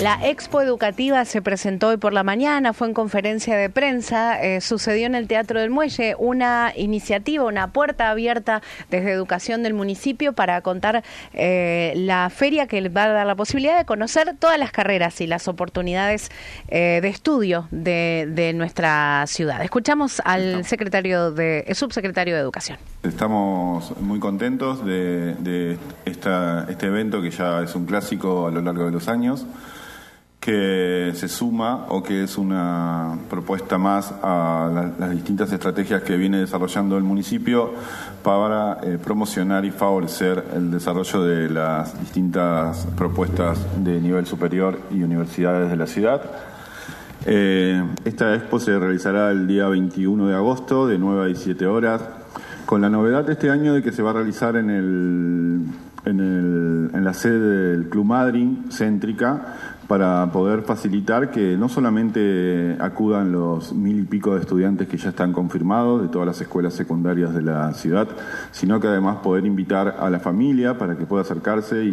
La Expo Educativa se presentó hoy por la mañana, fue en conferencia de prensa, sucedió en el Teatro del Muelle, una iniciativa, una puerta abierta desde Educación del municipio para contar la feria que va a dar la posibilidad de conocer todas las carreras y las oportunidades de estudio de nuestra ciudad. Escuchamos al subsecretario de Educación. Estamos muy contentos de este evento que ya es un clásico a lo largo de los años, que se suma o que es una propuesta más a las distintas estrategias que viene desarrollando el municipio para promocionar y favorecer el desarrollo de las distintas propuestas de nivel superior y universidades de la ciudad. Esta expo se realizará el día 21 de agosto de 9 a 17 horas, con la novedad de este año de que se va a realizar en la sede del Club Madryn, céntrica, para poder facilitar que no solamente acudan los 1000 y pico de estudiantes que ya están confirmados de todas las escuelas secundarias de la ciudad, sino que además poder invitar a la familia para que pueda acercarse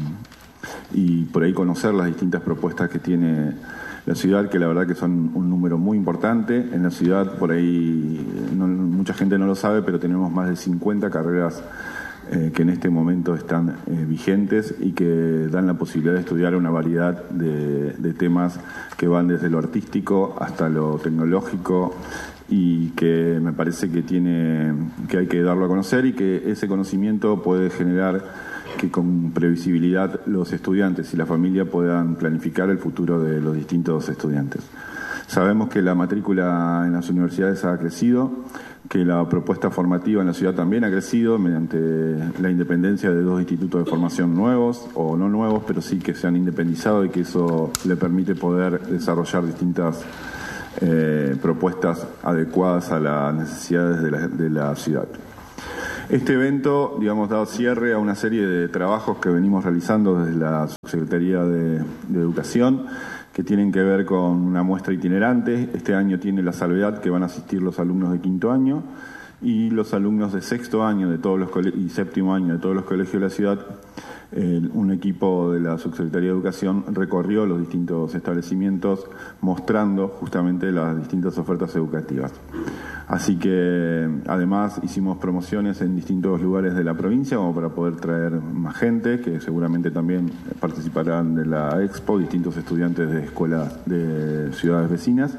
y por ahí conocer las distintas propuestas que tiene la ciudad, que la verdad que son un número muy importante. En la ciudad, por ahí mucha gente no lo sabe, pero tenemos más de 50 carreras que en este momento están vigentes y que dan la posibilidad de estudiar una variedad de temas que van desde lo artístico hasta lo tecnológico, y que me parece que hay que darlo a conocer, y que ese conocimiento puede generar que con previsibilidad los estudiantes y la familia puedan planificar el futuro de los distintos estudiantes. Sabemos que la matrícula en las universidades ha crecido, que la propuesta formativa en la ciudad también ha crecido mediante la independencia de 2 institutos de formación nuevos, o no nuevos, pero sí que se han independizado, y que eso le permite poder desarrollar distintas propuestas adecuadas a las necesidades de la ciudad. Este evento, da cierre a una serie de trabajos que venimos realizando desde la Subsecretaría de Educación, que tienen que ver con una muestra itinerante. Este año tiene la salvedad que van a asistir los alumnos de 5º año y los alumnos de 6º año de todos los y 7º año de todos los colegios de la ciudad. Un equipo de la Subsecretaría de Educación recorrió los distintos establecimientos mostrando justamente las distintas ofertas educativas. Así que además hicimos promociones en distintos lugares de la provincia como para poder traer más gente, que seguramente también participarán de la Expo, distintos estudiantes de escuelas de ciudades vecinas.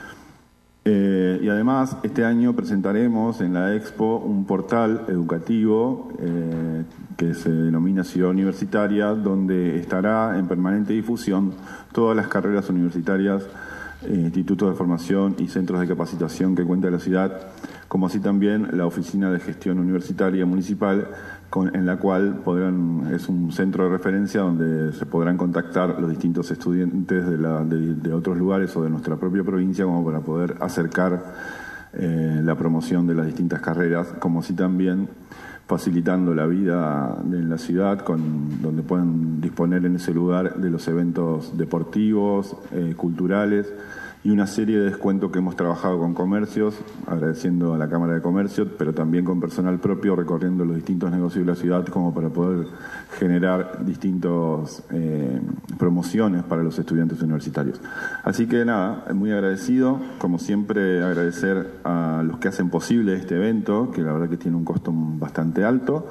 Y además este año presentaremos en la Expo un portal educativo que se denomina Ciudad Universitaria, donde estará en permanente difusión todas las carreras universitarias, institutos de formación y centros de capacitación que cuenta la ciudad, como así también la Oficina de Gestión Universitaria Municipal, en la cual es un centro de referencia donde se podrán contactar los distintos estudiantes de otros lugares o de nuestra propia provincia, como para poder acercar la promoción de las distintas carreras, como así también facilitando la vida en la ciudad, donde puedan disponer en ese lugar de los eventos deportivos, culturales, y una serie de descuentos que hemos trabajado con comercios, agradeciendo a la Cámara de Comercio, pero también con personal propio, recorriendo los distintos negocios de la ciudad, como para poder generar distintas promociones para los estudiantes universitarios. Así que nada, muy agradecido, como siempre agradecer a los que hacen posible este evento, que la verdad que tiene un costo bastante alto,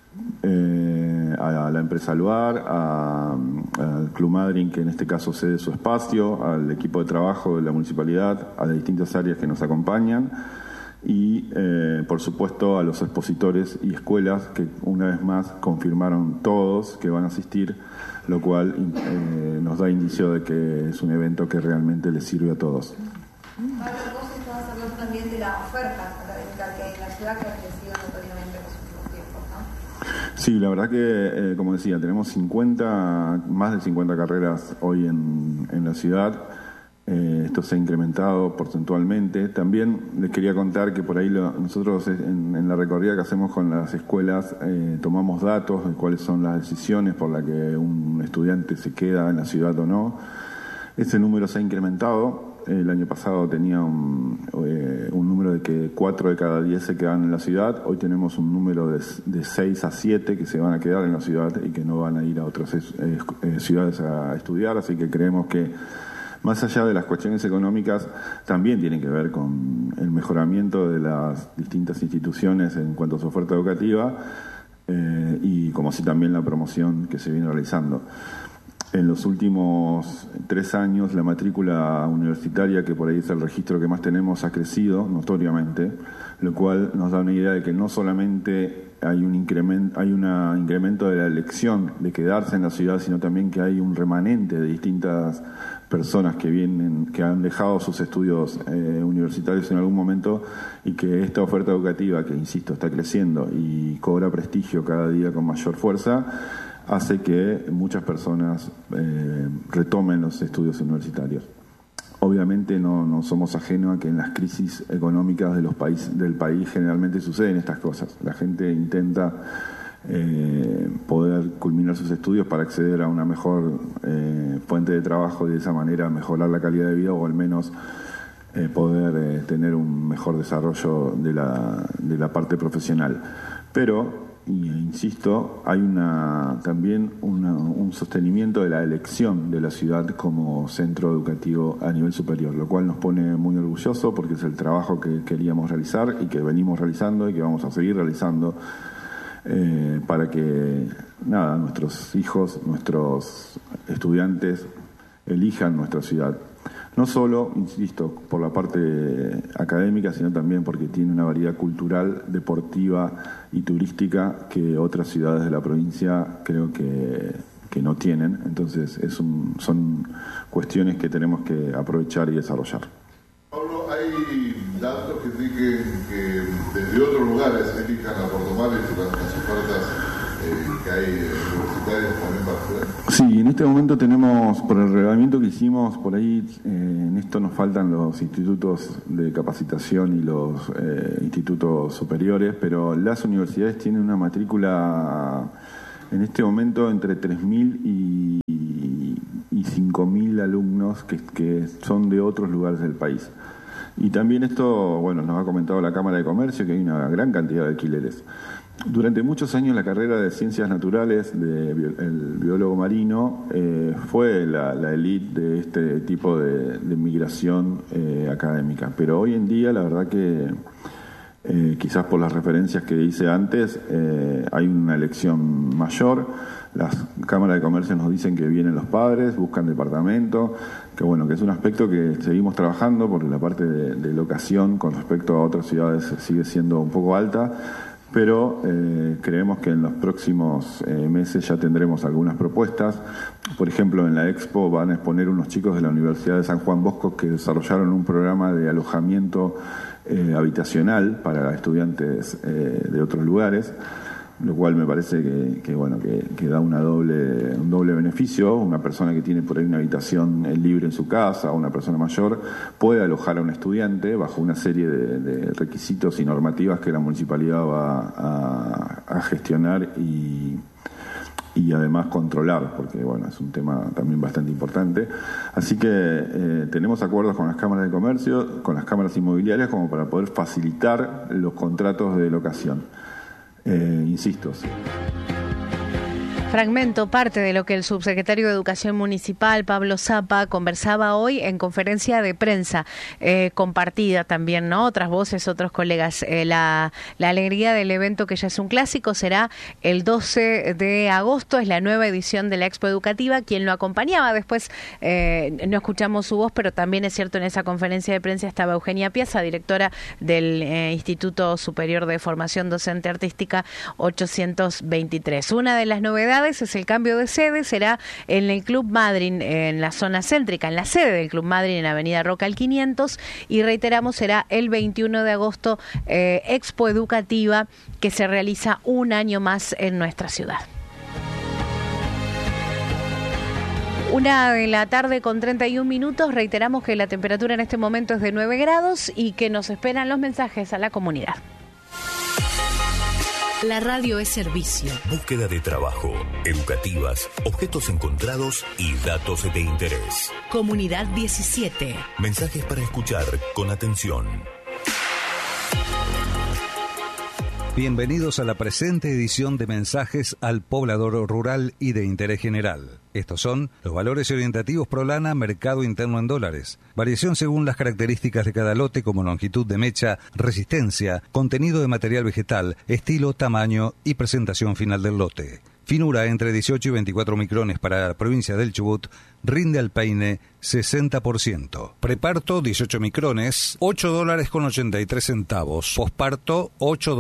a la empresa Luar, al Club Madryn, que en este caso cede su espacio, al equipo de trabajo de la municipalidad, a las distintas áreas que nos acompañan, y por supuesto a los expositores y escuelas que una vez más confirmaron todos que van a asistir, lo cual nos da indicio de que es un evento que realmente les sirve a todos. Pablo, vos estabas hablando también de la oferta académica que hay en la ciudad, que ha crecido notoriamente en los últimos tiempos, ¿no? Sí, la verdad que, como decía, tenemos más de 50 carreras hoy en la ciudad. Esto se ha incrementado porcentualmente. También les quería contar que por ahí nosotros en la recorrida que hacemos con las escuelas tomamos datos de cuáles son las decisiones por las que un estudiante se queda en la ciudad o no. Ese número se ha incrementado. el año pasado tenía un número de que 4 de cada 10 se quedan en la ciudad. Hoy tenemos un número de 6 a 7 que se van a quedar en la ciudad y que no van a ir a otras ciudades a estudiar, así que creemos que más allá de las cuestiones económicas, también tienen que ver con el mejoramiento de las distintas instituciones en cuanto a su oferta educativa y como así también la promoción que se viene realizando. En los últimos 3 años la matrícula universitaria, que por ahí es el registro que más tenemos, ha crecido notoriamente, lo cual nos da una idea de que no solamente hay un incremento de la elección de quedarse en la ciudad, sino también que hay un remanente de distintas personas que han dejado sus estudios universitarios en algún momento, y que esta oferta educativa, que insisto está creciendo y cobra prestigio cada día con mayor fuerza, hace que muchas personas retomen los estudios universitarios. Obviamente no somos ajenos a que en las crisis económicas del país generalmente suceden estas cosas. La gente intenta poder culminar sus estudios para acceder a una mejor fuente de trabajo y de esa manera mejorar la calidad de vida, o al menos poder tener un mejor desarrollo de la parte profesional. Pero insisto, hay también un sostenimiento de la elección de la ciudad como centro educativo a nivel superior, lo cual nos pone muy orgullosos porque es el trabajo que queríamos realizar y que venimos realizando y que vamos a seguir realizando para que nuestros hijos, nuestros estudiantes elijan nuestra ciudad. No solo, insisto, por la parte académica, sino también porque tiene una variedad cultural, deportiva y turística que otras ciudades de la provincia creo que no tienen. Entonces son cuestiones que tenemos que aprovechar y desarrollar. Pablo, hay datos que indiquen que desde otros lugares se elijan a Puerto Madryn las ofertas que hay universitarias también para estudiar. Sí, en este momento tenemos, por el reglamento que hicimos, por ahí en esto nos faltan los institutos de capacitación y los institutos superiores, pero las universidades tienen una matrícula en este momento entre 3.000 y 5.000 alumnos que son de otros lugares del país. Y también esto, nos ha comentado la Cámara de Comercio que hay una gran cantidad de alquileres. Durante muchos años la carrera de Ciencias Naturales del biólogo marino fue la élite de este tipo de migración académica, pero hoy en día la verdad que quizás por las referencias que hice antes hay una elección mayor. Las cámaras de comercio nos dicen que vienen los padres, buscan departamento, que es un aspecto que seguimos trabajando porque la parte de locación con respecto a otras ciudades sigue siendo un poco alta. Pero creemos que en los próximos meses ya tendremos algunas propuestas. Por ejemplo, en la Expo van a exponer unos chicos de la Universidad de San Juan Bosco que desarrollaron un programa de alojamiento habitacional para estudiantes de otros lugares, lo cual me parece que da un doble beneficio. Una persona que tiene por ahí una habitación libre en su casa, o una persona mayor, puede alojar a un estudiante bajo una serie de requisitos y normativas que la municipalidad va a gestionar y además controlar, porque es un tema también bastante importante. Así que tenemos acuerdos con las cámaras de comercio, con las cámaras inmobiliarias, como para poder facilitar los contratos de locación. Insisto. Fragmento, parte de lo que el subsecretario de Educación Municipal, Pablo Zapa, conversaba hoy en conferencia de prensa, compartida también, ¿no? Otras voces, otros colegas. La alegría del evento, que ya es un clásico, será el 12 de agosto, es la nueva edición de la Expo Educativa. Quien lo acompañaba después, no escuchamos su voz, pero también es cierto, en esa conferencia de prensa estaba Eugenia Piazza, directora del Instituto Superior de Formación Docente Artística 823. Una de las novedades es el cambio de sede, será en el Club Madryn, en la zona céntrica, en la sede del Club Madryn en Avenida Roca al 500, y reiteramos, será el 21 de agosto, Expo Educativa, que se realiza un año más en nuestra ciudad. 1:00 p.m. con 31 minutos, reiteramos que la temperatura en este momento es de 9 grados y que nos esperan los mensajes a la comunidad. La radio es servicio. Búsqueda de trabajo, educativas, objetos encontrados y datos de interés. Comunidad 17. Mensajes para escuchar con atención. Bienvenidos a la presente edición de Mensajes al Poblador Rural y de Interés General. Estos son los valores orientativos Prolana, mercado interno en dólares. Variación según las características de cada lote como longitud de mecha, resistencia, contenido de material vegetal, estilo, tamaño y presentación final del lote. Finura entre 18 y 24 micrones para la provincia del Chubut, rinde al peine 60%. Preparto 18 micrones, $8.83. Posparto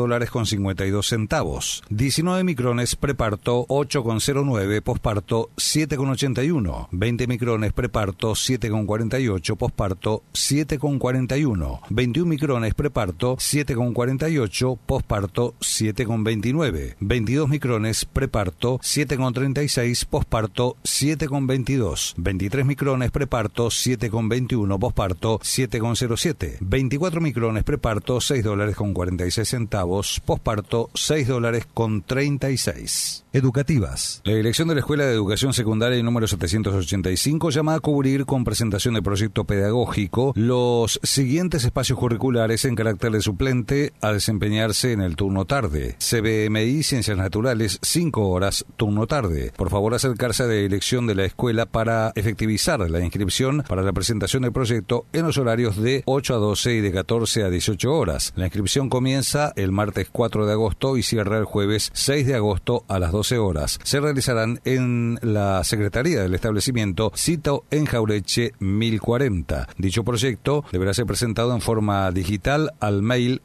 $8.52. 19 micrones preparto 8,09, posparto 7,81. 20 micrones preparto 7,48, posparto 7,41. 21 micrones preparto 7,48, posparto 7,29. 22 micrones preparto 7,36, posparto 7,22. 23 micrones preparto 7,21, posparto 7,07. 24 micrones preparto $6.46, posparto $6.36. Educativas. La dirección de la Escuela de Educación Secundaria número 785 llama a cubrir con presentación de proyecto pedagógico los siguientes espacios curriculares en carácter de suplente a desempeñarse en el turno tarde. CBMI Ciencias Naturales 5 horas turno tarde. Por favor acercarse a la dirección de la escuela para efectivizar la inscripción para la presentación del proyecto en los horarios de 8 a 12 y de 14 a 18 horas. La inscripción comienza el martes 4 de agosto y cierra el jueves 6 de agosto a las 12 horas. Se realizarán en la Secretaría del establecimiento, sito en Jaureche 1040. Dicho proyecto deberá ser presentado en forma digital al mail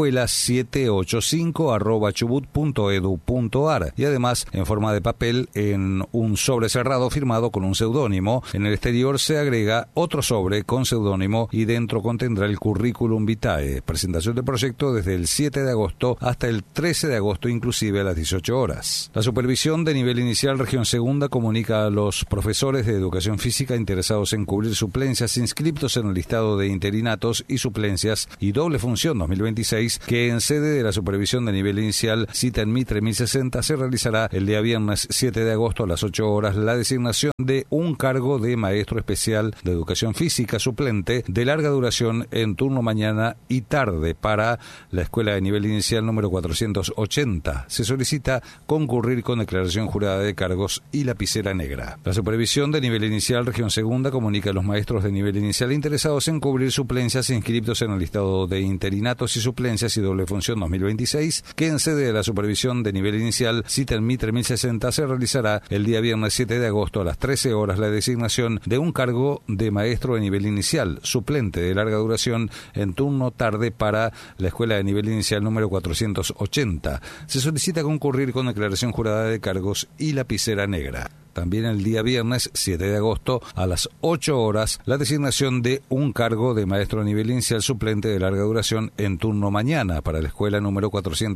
escuela785@chubut.edu.ar y además en forma de papel en un sobre cerrado firmado con un seudónimo. En el exterior se agrega otro sobre con seudónimo y dentro contendrá el currículum vitae. Presentación del proyecto desde el 7 de agosto hasta el 13 de agosto inclusive a las 18 horas. La supervisión de nivel inicial región segunda comunica a los profesores de educación física interesados en cubrir suplencias inscriptos en el listado de interinatos y suplencias y doble función 2020 que en sede de la supervisión de nivel inicial, cita en Mitre 1060, se realizará el día viernes 7 de agosto a las 8 horas la designación de un cargo de maestro especial de educación física suplente de larga duración en turno mañana y tarde para la escuela de nivel inicial número 480. Se solicita concurrir con declaración jurada de cargos y lapicera negra. La supervisión de nivel inicial región segunda comunica a los maestros de nivel inicial interesados en cubrir suplencias inscriptos en el listado de interinatos y suplencias y doble función 2026, que en sede de la supervisión de nivel inicial, cita en Mitre 1060, se realizará el día viernes 7 de agosto a las 13 horas la designación de un cargo de maestro de nivel inicial, suplente de larga duración en turno tarde para la escuela de nivel inicial número 480. Se solicita concurrir con declaración jurada de cargos y lapicera negra. También el día viernes 7 de agosto a las 8 horas la designación de un cargo de maestro a nivel inicial suplente de larga duración en turno mañana para la escuela número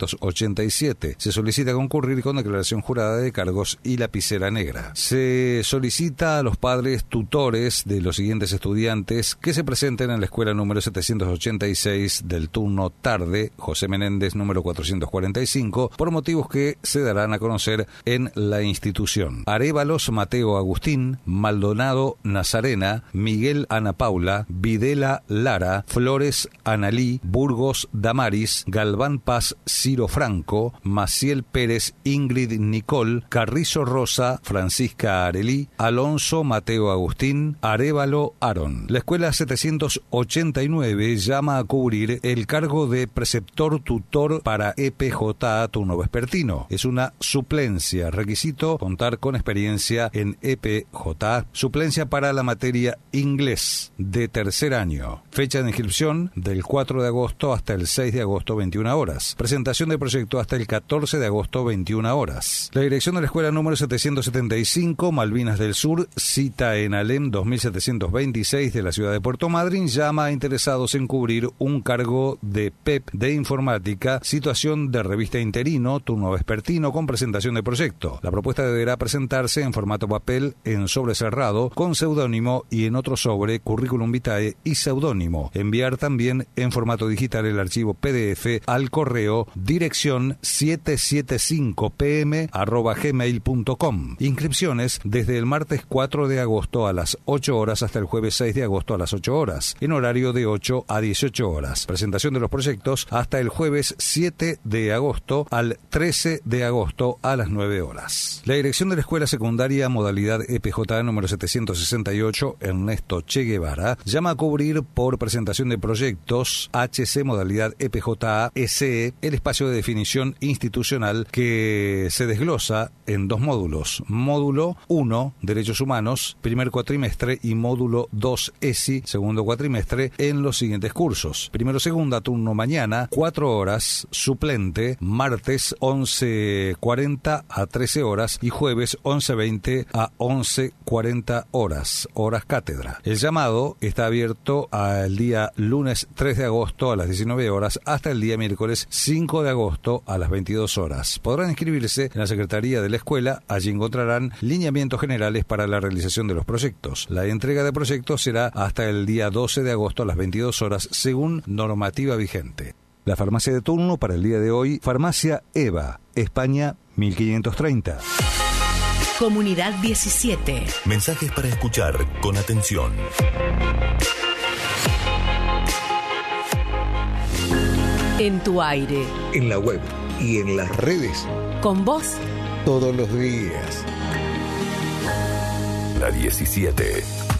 487. Se solicita concurrir con declaración jurada de cargos y lapicera negra. Se solicita a los padres tutores de los siguientes estudiantes que se presenten en la escuela número 786 del turno tarde, José Menéndez número 445, por motivos que se darán a conocer en la institución. Arévalo Mateo Agustín, Maldonado Nazarena, Miguel Ana Paula, Videla Lara, Flores Analí, Burgos Damaris, Galván Paz Ciro Franco, Maciel Pérez Ingrid Nicole, Carrizo Rosa Francisca Arelí, Alonso Mateo Agustín, Arévalo Aaron. La escuela 789 llama a cubrir el cargo de preceptor tutor para EPJ turno vespertino. Es una suplencia, requisito contar con experiencia en EPJ, suplencia para la materia inglés de tercer año. Fecha de inscripción del 4 de agosto hasta el 6 de agosto 21 horas. Presentación de proyecto hasta el 14 de agosto 21 horas. La dirección de la escuela número 775, Malvinas del Sur, cita en Alem 2726 de la ciudad de Puerto Madryn, llama a interesados en cubrir un cargo de PEP de informática, situación de revista interino, turno vespertino con presentación de proyecto. La propuesta deberá presentarse en en formato papel, en sobre cerrado, con seudónimo y en otro sobre, currículum vitae y seudónimo. Enviar también en formato digital el archivo PDF al correo dirección 775pm@gmail.com. Inscripciones desde el martes 4 de agosto a las 8 horas hasta el jueves 6 de agosto a las 8 horas, en horario de 8 a 18 horas. Presentación de los proyectos hasta el jueves 7 de agosto al 13 de agosto a las 9 horas. La dirección de la Escuela Secundaria Modalidad EPJA número 768, Ernesto Che Guevara, llama a cubrir por presentación de proyectos HC Modalidad EPJA SE el espacio de definición institucional que se desglosa en 2 módulos. Módulo 1, Derechos Humanos, primer cuatrimestre, y módulo 2, ESI, segundo cuatrimestre, en los siguientes cursos. Primero segunda, turno mañana, 4 horas, suplente, martes 11:40 a 13 horas y jueves 11:20 a 11:40 horas cátedra. El llamado está abierto al día lunes 3 de agosto a las 19 horas hasta el día miércoles 5 de agosto a las 22 horas. Podrán inscribirse en la Secretaría de la Escuela. Allí encontrarán lineamientos generales para la realización de los proyectos. La entrega de proyectos será hasta el día 12 de agosto a las 22 horas según normativa vigente. La farmacia de turno para el día de hoy, Farmacia Eva, España 1530. Comunidad 17. Mensajes para escuchar con atención. En tu aire. En la web y en las redes. Con vos. Todos los días. La 17.